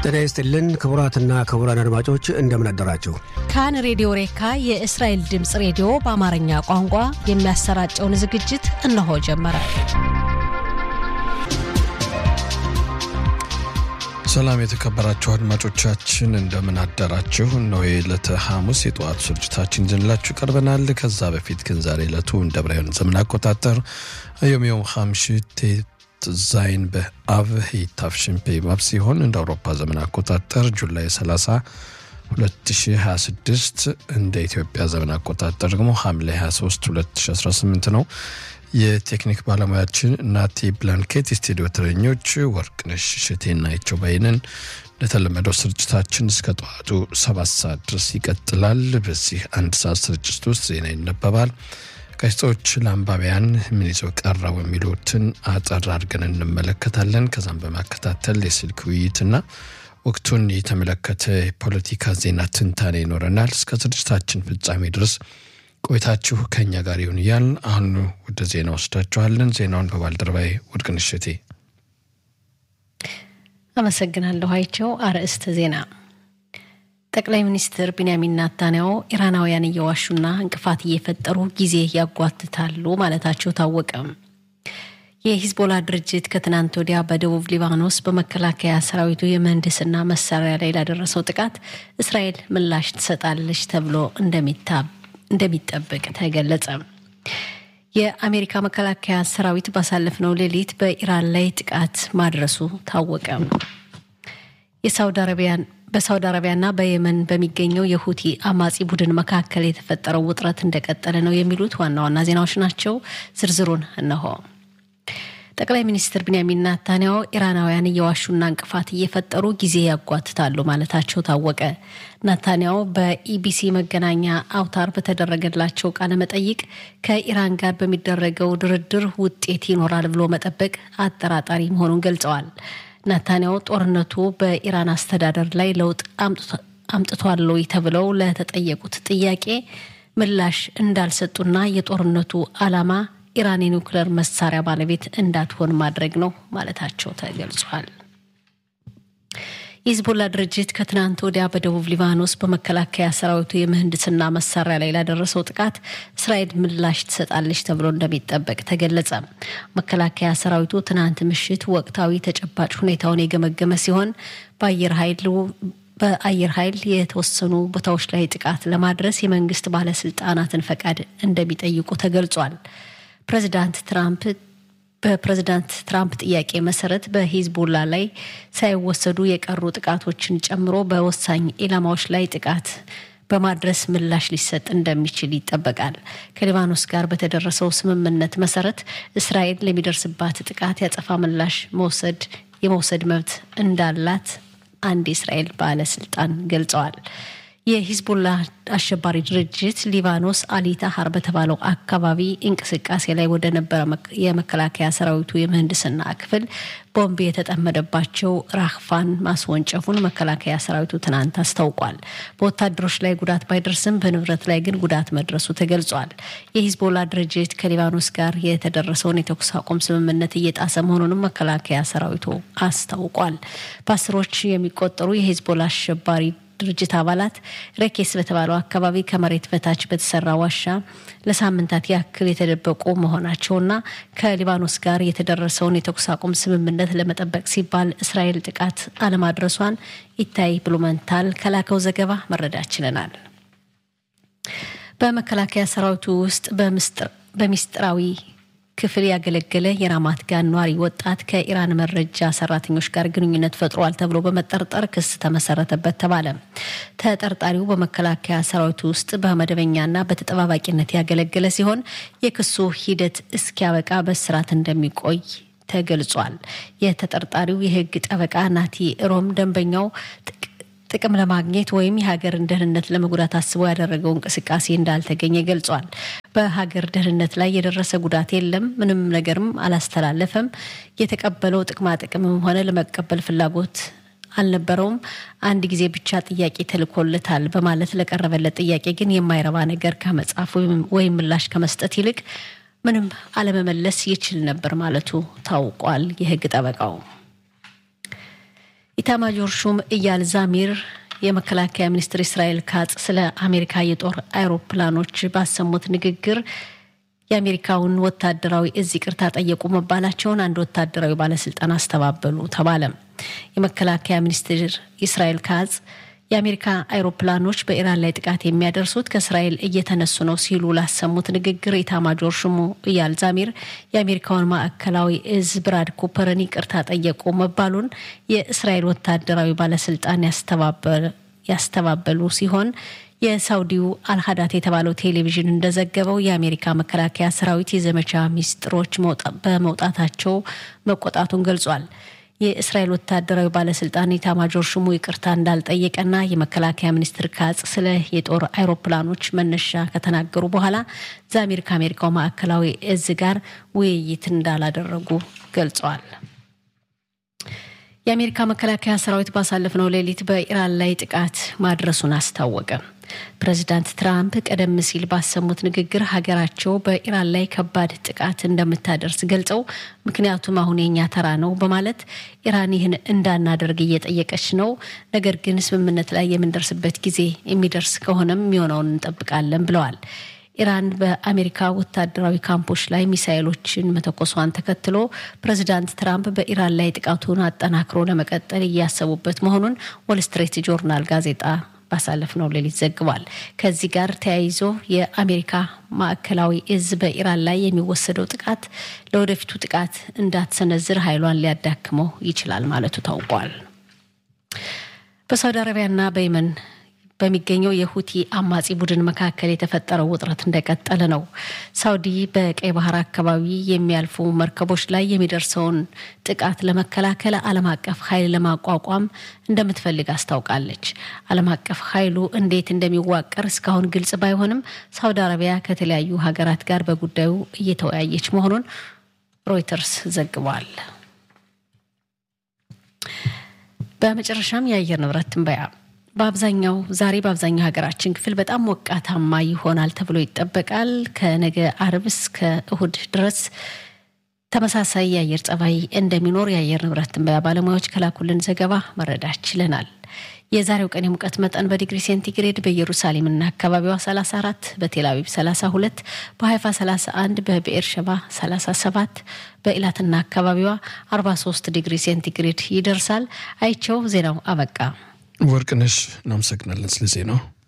ጤና ይስጥልን ክቡራትና ክቡራን አድማጮች እንደምን አደራችሁ። ካን ሬዲዮ ሬካ የእስራኤል ድምጽ ሬዲዮ በአማርኛ ቋንቋ የሚያሰራጨውን ዝግጅት እነሆ ጀመረ። ሰላም የተከበራችሁ አድማጮቻችን እንደምን አደራችሁ። ነው የዕለተ ሐሙስ የጧት ስርጭታችን ይዘንላችሁ ቀርበናል። ከዛ በፊት ግን ዛሬ ዕለቱ እንደ ብራይን ዘመን አቆጣጠር የዮም ሐምሽት ዛይን በአብ ሂታፍሽን ፔማብ ሲሆን እንደ አውሮፓ ዘመን አቆጣጠር ጁላይ 30 2026 እንደ ኢትዮጵያ ዘመን አቆጣጠር ደግሞ ሐምሌ 23 2018 ነው። የቴክኒክ ባለሙያችን ናቲ ብላንኬት ስቱዲዮ ተረኞች ወርቅነሽ ሸቴና አይቸው ባይነን ለተለመደው ስርጭታችን እስከ ጠዋቱ 7 ሰዓት ድረስ ይቀጥላል። በዚህ አንድ ሰዓት ስርጭት ውስጥ ዜና ይነበባል። ጋዜጦች ለአንባቢያን ምን ይዘው ቀረቡ የሚሉትን አጠር አድርገን እንመለከታለን። ከዛም በማከታተል የስልክ ውይይትና ወቅቱን የተመለከተ ፖለቲካ ዜና ትንታኔ ይኖረናል። እስከ ስርጭታችን ፍጻሜ ድረስ ቆይታችሁ ከኛ ጋር ይሁን እያልን አሁን ወደ ዜና ወስዳችኋለን። ዜናውን በባልደረባዬ ወርቅነሽ እሸቴ። አመሰግናለሁ አይቸው። አርዕስተ ዜና። ጠቅላይ ሚኒስትር ቢንያሚን ኔታንያሁ ኢራናውያን እየዋሹና እንቅፋት እየፈጠሩ ጊዜ ያጓትታሉ ማለታቸው ታወቀ። የሂዝቦላ ድርጅት ከትናንት ወዲያ በደቡብ ሊባኖስ በመከላከያ ሰራዊቱ የምህንድስና መሳሪያ ላይ ላደረሰው ጥቃት እስራኤል ምላሽ ትሰጣለች ተብሎ እንደሚጠበቅ ተገለጸ። የአሜሪካ መከላከያ ሰራዊት ባሳለፍነው ሌሊት በኢራን ላይ ጥቃት ማድረሱ ታወቀ። በሳውዲ አረቢያና በየመን በሚገኘው የሁቲ አማጺ ቡድን መካከል የተፈጠረው ውጥረት እንደቀጠለ ነው የሚሉት ዋና ዋና ዜናዎች ናቸው። ዝርዝሩን እነሆ። ጠቅላይ ሚኒስትር ቢንያሚን ኔታንያሁ ኢራናውያን እየዋሹና እንቅፋት እየፈጠሩ ጊዜ ያጓትታሉ ማለታቸው ታወቀ። ኔታንያሁ በኢቢሲ መገናኛ አውታር በተደረገላቸው ቃለ መጠይቅ ከኢራን ጋር በሚደረገው ድርድር ውጤት ይኖራል ብሎ መጠበቅ አጠራጣሪ መሆኑን ገልጸዋል። ኔታንያሁ ጦርነቱ በኢራን አስተዳደር ላይ ለውጥ አምጥቷል ወይ ተብለው ለተጠየቁት ጥያቄ ምላሽ እንዳልሰጡና የጦርነቱ ዓላማ ኢራን የኒውክሌር መሳሪያ ባለቤት እንዳትሆን ማድረግ ነው ማለታቸው ተገልጿል። የሂዝቦላ ድርጅት ከትናንት ወዲያ በደቡብ ሊባኖስ በመከላከያ ሰራዊቱ የምህንድስና መሳሪያ ላይ ላደረሰው ጥቃት እስራኤል ምላሽ ትሰጣለች ተብሎ እንደሚጠበቅ ተገለጸ። መከላከያ ሰራዊቱ ትናንት ምሽት ወቅታዊ ተጨባጭ ሁኔታውን የገመገመ ሲሆን በአየር ኃይል የተወሰኑ ቦታዎች ላይ ጥቃት ለማድረስ የመንግስት ባለስልጣናትን ፈቃድ እንደሚጠይቁ ተገልጿል። በፕሬዝዳንት ትራምፕ ጥያቄ መሰረት በሂዝቦላ ላይ ሳይወሰዱ የቀሩ ጥቃቶችን ጨምሮ በወሳኝ ኢላማዎች ላይ ጥቃት በማድረስ ምላሽ ሊሰጥ እንደሚችል ይጠበቃል። ከሊባኖስ ጋር በተደረሰው ስምምነት መሰረት እስራኤል ለሚደርስባት ጥቃት ያጸፋ ምላሽ የመውሰድ መብት እንዳላት አንድ የእስራኤል ባለስልጣን ገልጸዋል። የሂዝቦላ አሸባሪ ድርጅት ሊባኖስ አሊታሃር በተባለው አካባቢ እንቅስቃሴ ላይ ወደ ነበረ የመከላከያ ሰራዊቱ የምህንድስና ክፍል ቦምብ የተጠመደባቸው ራህፋን ማስወንጨፉን መከላከያ ሰራዊቱ ትናንት አስታውቋል። በወታደሮች ላይ ጉዳት ባይደርስም በንብረት ላይ ግን ጉዳት መድረሱ ተገልጿል። የሂዝቦላ ድርጅት ከሊባኖስ ጋር የተደረሰውን የተኩስ አቁም ስምምነት እየጣሰ መሆኑንም መከላከያ ሰራዊቱ አስታውቋል። በአስሮች የሚቆጠሩ የሂዝቦላ አሸባሪ ድርጅት አባላት ረኬስ በተባለው አካባቢ ከመሬት በታች በተሰራ ዋሻ ለሳምንታት ያክል የተደበቁ መሆናቸውና ከሊባኖስ ጋር የተደረሰውን የተኩስ አቁም ስምምነት ለመጠበቅ ሲባል እስራኤል ጥቃት አለማድረሷን ኢታይ ብሉመንታል ከላከው ዘገባ መረዳት ችለናል። በመከላከያ ሰራዊቱ ውስጥ በሚስጥራዊ ክፍል ያገለገለ የራማት ጋን ኗሪ ወጣት ከኢራን መረጃ ሰራተኞች ጋር ግንኙነት ፈጥሯል ተብሎ በመጠርጠር ክስ ተመሰረተበት ተባለ። ተጠርጣሪው በመከላከያ ሰራዊቱ ውስጥ በመደበኛና በተጠባባቂነት ያገለገለ ሲሆን የክሱ ሂደት እስኪያበቃ በእስራት እንደሚቆይ ተገልጿል። የተጠርጣሪው የህግ ጠበቃ ናቲ ሮም ደንበኛው ጥቅም ለማግኘት ወይም የሀገርን ደህንነት ለመጉዳት አስቦ ያደረገው እንቅስቃሴ እንዳልተገኘ ገልጿል። በሀገር ደህንነት ላይ የደረሰ ጉዳት የለም፣ ምንም ነገርም አላስተላለፈም፣ የተቀበለው ጥቅምም ሆነ ለመቀበል ፍላጎት አልነበረውም፣ አንድ ጊዜ ብቻ ጥያቄ ተልኮለታል በማለት ለቀረበለት ጥያቄ ግን የማይረባ ነገር ከመጻፍ ወይም ምላሽ ከመስጠት ይልቅ ምንም አለመመለስ ይችል ነበር ማለቱ ታውቋል። የህግ ጠበቃው ኢታማጆር ሹም ኢያል ዛሚር የመከላከያ ሚኒስትር እስራኤል ካጽ ስለ አሜሪካ የጦር አይሮፕላኖች ባሰሙት ንግግር የአሜሪካውን ወታደራዊ ይቅርታ ጠየቁ መባላቸውን አንድ ወታደራዊ ባለስልጣን አስተባበሉ ተባለ። የመከላከያ ሚኒስትር እስራኤል ካጽ የአሜሪካ አይሮፕላኖች በኢራን ላይ ጥቃት የሚያደርሱት ከእስራኤል እየተነሱ ነው ሲሉ ላሰሙት ንግግር ኢታማጆር ሹሙ ኢያል ዛሚር የአሜሪካውን ማዕከላዊ እዝ ብራድ ኩፐርን ይቅርታ ጠየቁ መባሉን የእስራኤል ወታደራዊ ባለስልጣን ያስተባበሉ ሲሆን የሳውዲው አልሃዳት የተባለው ቴሌቪዥን እንደዘገበው የአሜሪካ መከላከያ ሰራዊት የዘመቻ ሚስጥሮች በመውጣታቸው መቆጣቱን ገልጿል። የእስራኤል ወታደራዊ ባለስልጣን ኢታማጆር ሹሙ ይቅርታ እንዳልጠየቀና የመከላከያ ሚኒስትር ካጽ ስለ የጦር አይሮፕላኖች መነሻ ከተናገሩ በኋላ ዛሚር ከአሜሪካው ማዕከላዊ እዝ ጋር ውይይት እንዳላደረጉ ገልጸዋል። የአሜሪካ መከላከያ ሰራዊት ባሳለፍነው ሌሊት በኢራን ላይ ጥቃት ማድረሱን አስታወቀ። ፕሬዝዳንት ትራምፕ ቀደም ሲል ባሰሙት ንግግር ሀገራቸው በኢራን ላይ ከባድ ጥቃት እንደምታደርስ ገልጸው ምክንያቱም አሁን የኛ ተራ ነው በማለት ኢራን ይህን እንዳናደርግ እየጠየቀች ነው፣ ነገር ግን ስምምነት ላይ የምንደርስበት ጊዜ የሚደርስ ከሆነም የሚሆነውን እንጠብቃለን ብለዋል። ኢራን በአሜሪካ ወታደራዊ ካምፖች ላይ ሚሳኤሎችን መተኮሷን ተከትሎ ፕሬዝዳንት ትራምፕ በኢራን ላይ ጥቃቱን አጠናክሮ ለመቀጠል እያሰቡበት መሆኑን ዎል ስትሪት ጆርናል ጋዜጣ ባሳለፍነው ሌሊት ዘግቧል። ከዚህ ጋር ተያይዞ የአሜሪካ ማዕከላዊ እዝ በኢራን ላይ የሚወሰደው ጥቃት ለወደፊቱ ጥቃት እንዳትሰነዝር ኃይሏን ሊያዳክመው ይችላል ማለቱ ታውቋል። በሳውዲ አረቢያና በየመን በሚገኘው የሁቲ አማጺ ቡድን መካከል የተፈጠረው ውጥረት እንደቀጠለ ነው። ሳውዲ በቀይ ባህር አካባቢ የሚያልፉ መርከቦች ላይ የሚደርሰውን ጥቃት ለመከላከል ዓለም አቀፍ ኃይል ለማቋቋም እንደምትፈልግ አስታውቃለች። ዓለም አቀፍ ኃይሉ እንዴት እንደሚዋቀር እስካሁን ግልጽ ባይሆንም ሳውዲ አረቢያ ከተለያዩ ሀገራት ጋር በጉዳዩ እየተወያየች መሆኑን ሮይተርስ ዘግቧል። በመጨረሻም የአየር ንብረት ትንበያ ዛሬ በአብዛኛው ሀገራችን ክፍል በጣም ሞቃታማ ይሆናል ተብሎ ይጠበቃል። ከነገ አርብ እስከ እሁድ ድረስ ተመሳሳይ የአየር ጸባይ እንደሚኖር የአየር ንብረት ትንበያ ባለሙያዎች ከላኩልን ዘገባ መረዳት ችለናል። የዛሬው ቀን የሙቀት መጠን በዲግሪ ሴንቲግሬድ በኢየሩሳሌምና አካባቢዋ 34፣ በቴል አቪቭ 32፣ በሃይፋ 31፣ በቤርሸባ 37፣ በኢላትና አካባቢዋ 43 ዲግሪ ሴንቲግሬድ ይደርሳል። አይቸው ዜናው አበቃ። ወርቅነሽ እናመሰግናለን ስለዚህ ነው።